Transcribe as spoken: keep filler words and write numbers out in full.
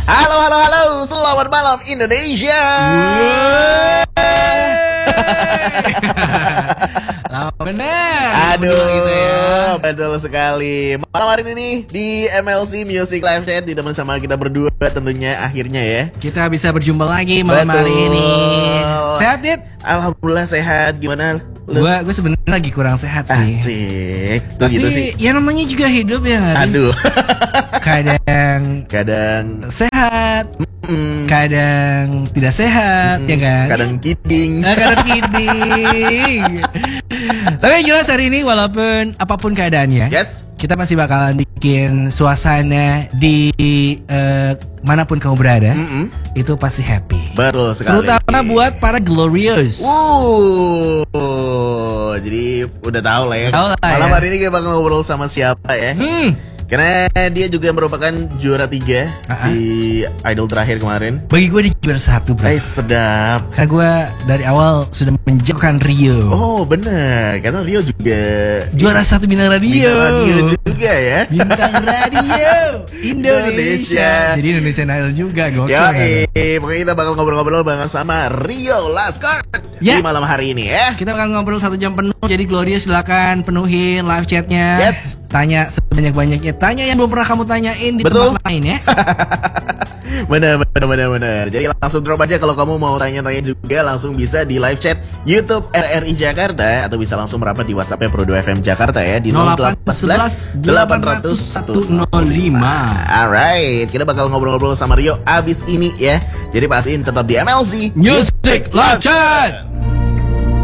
Halo, halo, halo, selamat malam Indonesia. Lama bener. Aduh, gitu ya. betul sekali. Malam hari ini di M L C Music Live Chat ditemen sama kita berdua tentunya akhirnya ya. Kita bisa berjumpa lagi malam Betul. hari ini. Sehat, Dit? Alhamdulillah sehat. Gimana lu? Gua gue sebenarnya lagi kurang sehat sih. Asik. Tuh Tapi gitu sih. ya namanya juga hidup ya nggak sih? Aduh. Kadang Kadang sehat, mm, kadang tidak sehat, mm, ya kan? kadang kidding. Nah, kadang kidding. Tapi yang jelas hari ini walaupun apapun keadaannya, Yes. kita pasti bakalan bikin suasana di eh, manapun kamu berada, Mm-mm. itu pasti happy. Betul sekali. Terutama buat para glorious. Wow. Jadi udah tahu lah ya. Tahu lah Malam ya. hari ini kita bakal ngobrol sama siapa ya? Hmm. Karena dia juga merupakan juara tiga Uh-uh. di Idol terakhir kemarin. Bagi gue di juara satu, bro. Eh sedap. Karena gue dari awal sudah menjauhkan Rio. Oh bener, karena Rio juga Juara satu bintang radio. Bintang radio juga ya. Bintang radio Indonesia. Indonesia. Jadi Indonesia Idol juga. Gokil. Ya, kan? eh, pokoknya kita bakal ngobrol-ngobrol bareng sama Rio Laskar Ya. di malam hari ini ya. Kita bakal ngobrol satu jam penuh. Jadi Glorious silakan penuhin live chatnya. Yes. Tanya sebanyak-banyaknya. Tanya yang belum pernah kamu tanyain di Betul. tempat lain ya. Bener, bener, bener, bener. Jadi langsung drop aja kalau kamu mau tanya-tanya juga, langsung bisa di live chat YouTube R R I Jakarta atau bisa langsung merapat di WhatsApp-nya Pro dua F M Jakarta ya di nol nol delapan delapan satu satu delapan nol satu nol lima. Alright, kita bakal ngobrol-ngobrol sama Rio abis ini ya. Jadi pastiin tetap di M L C Music Live Chat.